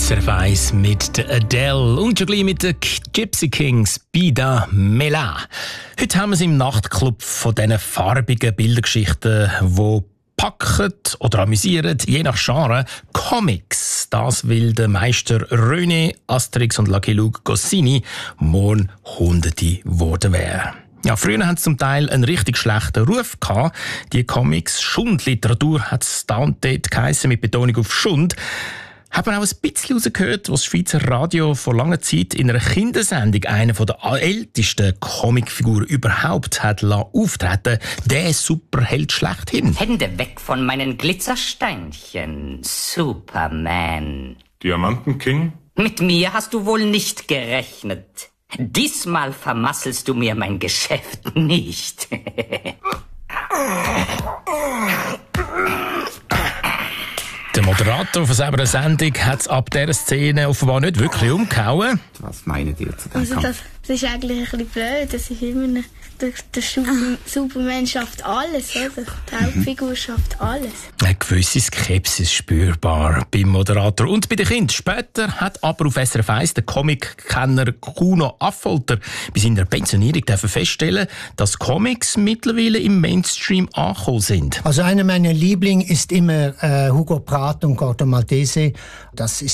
SRF 1 mit der Adele und schon gleich mit den Gypsy Kings Bida Mela. Heute haben wir es im Nachtclub von diesen farbigen Bildergeschichten, die packen oder amüsieren, je nach Genre, Comics. Das will der Meister René, Asterix und Lucky Luke Goscinny morgen Hunderte geworden wären. Ja, früher haben sie zum Teil einen richtig schlechten Ruf gehabt. Die Comics, Schundliteratur hat es da und dort geheissen, mit Betonung auf Schund. Haben wir auch ein bisschen rausgehört, was das Schweizer Radio vor langer Zeit in einer Kindersendung eine der ältesten Comicfiguren überhaupt hat auftreten, der Superheld schlechthin. Hände weg von meinen Glitzersteinchen, Superman. Diamantenking? Mit mir hast du wohl nicht gerechnet. Diesmal vermasselst du mir mein Geschäft nicht. Der Moderator von selber Sendung hat es ab dieser Szene offenbar nicht wirklich umgehauen. Was meint ihr zu dem Also Kampf? das ist eigentlich ein bisschen blöd. Das ist immer der Superman schafft alles, oder? Die Hauptfigur schafft alles. Eine gewisse Skepsis spürbar beim Moderator und bei den Kindern. Später hat aber auf SRF 1 der Comic-Kenner Kuno Affolter bei seiner Pensionierung feststellen, dass Comics mittlerweile im Mainstream angekommen sind. Also einer meiner Lieblinge ist immer Hugo Pratt und Corto Maltese. Das ist